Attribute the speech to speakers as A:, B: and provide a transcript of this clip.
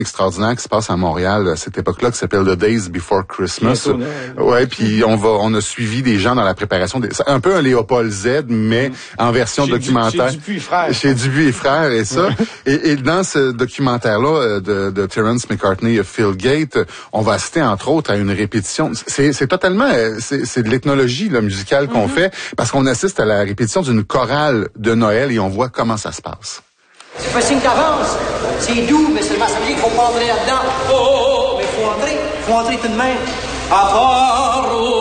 A: extraordinaire qui se passe à Montréal à cette époque-là qui s'appelle The Days Before Christmas. Ouais, puis on a suivi des gens dans la préparation c'est un peu un Léopold Z mais en version documentaire.
B: Chez Dupuis et Frères.
A: Chez Dupuis et Frères et ça. Et dans ce documentaire-là de Terence McCartney et Phil Gate, on va assister entre autres à une répétition. C'est totalement c'est de l'ethnologie là, musicale qu'on fait parce qu'on assiste à la répétition d'une chorale de Noël et on voit comment ça se passe.
C: C'est facile qu'avance. C'est doux, mais seulement ça veut dire qu'il faut pas entrer là-dedans. Oh, mais faut entrer tout de même. À part